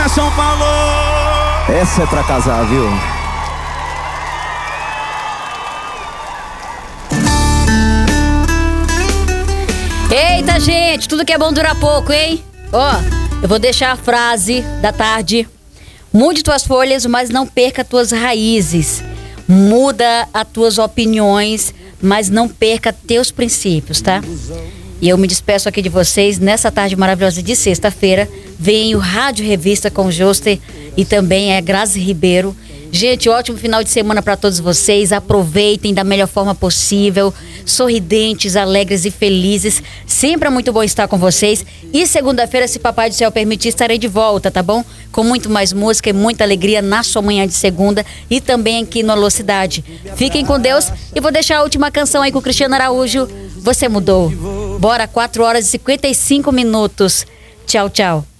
São Paulo! Essa é pra casar, viu? Eita, gente, tudo que é bom dura pouco, hein? Ó, eu vou deixar a frase da tarde. Mude tuas folhas, mas não perca tuas raízes. Muda as tuas opiniões, mas não perca teus princípios, tá? E eu me despeço aqui de vocês nessa tarde maravilhosa de sexta-feira. Vem o Rádio Revista com o Joster e também é Grazi Ribeiro. Gente, ótimo final de semana para todos vocês. Aproveitem da melhor forma possível. Sorridentes, alegres e felizes. Sempre é muito bom estar com vocês. E segunda-feira, se Papai do Céu permitir, estarei de volta, tá bom? Com muito mais música e muita alegria na sua manhã de segunda e também aqui no Alô Cidade. Fiquem com Deus e vou deixar a última canção aí com o Cristiano Araújo. Você mudou. Bora, 4 horas e 55 minutos. Tchau, tchau.